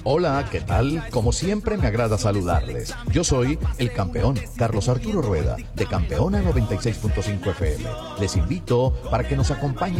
Hola, ¿qué tal? Como siempre me agrada saludarles. Yo soy el campeón, Carlos Arturo Rueda, de Campeona 96.5 FM. Les invito para que nos acompañen